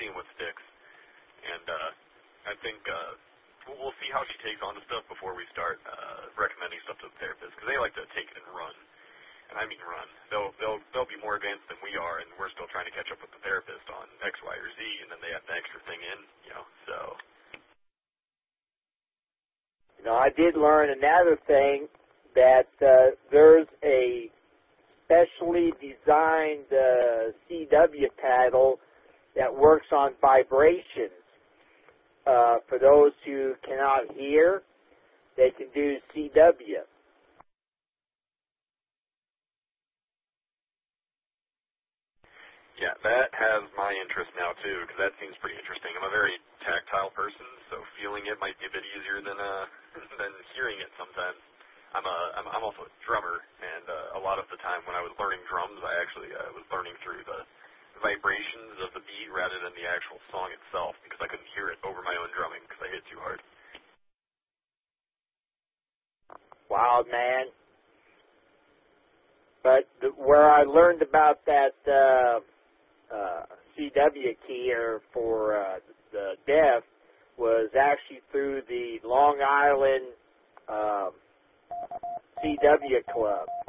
seeing what sticks. And I think we'll see how she takes on the stuff before we start recommending stuff to the therapist, because they like to take it and run. And I mean run. They'll be more advanced than we are, and we're still trying to catch up with the therapist on X, Y, or Z, and then they have the extra thing in, so. I did learn another thing, that there's a specially designed CW paddle that works on vibrations. For those who cannot hear, they can do CW. Yeah, that has my interest now, too, because that seems pretty interesting. I'm a very tactile person, so feeling it might be a bit easier than hearing it sometimes. I'm also a drummer, and a lot of the time when I was learning drums, I actually was learning through the vibrations of the beat rather than the actual song itself, because I couldn't hear it over my own drumming because I hit too hard. Wild, man. But where I learned about that CW keyer for the deaf was actually through the Long Island CW Club.